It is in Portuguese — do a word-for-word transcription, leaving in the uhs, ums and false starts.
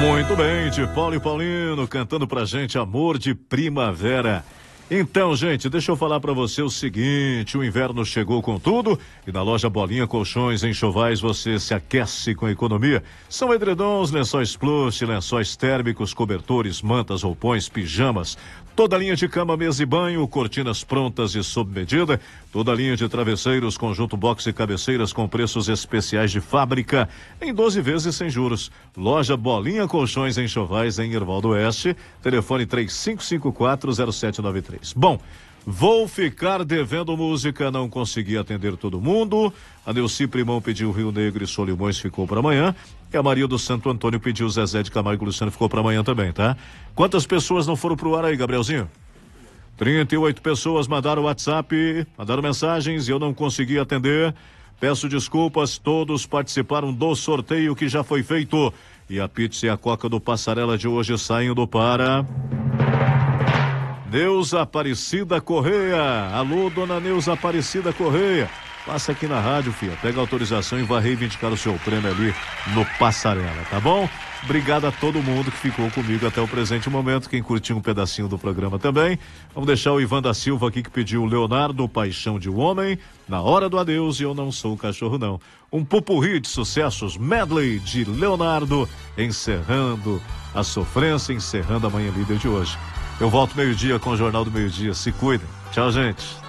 Muito bem, de Paulo e Paulino, cantando pra gente Amor de Primavera. Então, gente, deixa eu falar pra você o seguinte, o inverno chegou com tudo e na loja Bolinha Colchões Enxovais você se aquece com a economia. São edredons, lençóis plush, lençóis térmicos, cobertores, mantas, roupões, pijamas, toda a linha de cama, mesa e banho, cortinas prontas e sob medida, toda a linha de travesseiros, conjunto box e cabeceiras com preços especiais de fábrica em doze vezes sem juros. Loja Bolinha Colchões Enxovais em Irvaldo Oeste, telefone três cinco cinco quatro zero sete nove três. Bom, vou ficar devendo música, não consegui atender todo mundo. A Neuci Primão pediu Rio Negro e Solimões, ficou para amanhã. E a Maria do Santo Antônio pediu Zezé de Camargo e Luciano, ficou para amanhã também, tá? Quantas pessoas não foram pro ar aí, Gabrielzinho? trinta e oito pessoas mandaram WhatsApp, mandaram mensagens e eu não consegui atender. Peço desculpas, todos participaram do sorteio que já foi feito. E a pizza e a coca do Passarela de hoje saindo para... Neuza Aparecida Correia. Alô, dona Neuza Aparecida Correia. Passa aqui na rádio, filha. Pega a autorização e vai reivindicar o seu prêmio ali no Passarela, tá bom? Obrigado a todo mundo que ficou comigo até o presente momento. Quem curtiu um pedacinho do programa também. Vamos deixar o Ivan da Silva aqui que pediu o Leonardo, Paixão de um Homem. Na hora do adeus e eu não sou o cachorro, não. Um pupurri de sucessos, medley de Leonardo, encerrando a sofrência, encerrando a Manhã Líder de hoje. Eu volto meio-dia com o Jornal do Meio-Dia. Se cuidem. Tchau, gente.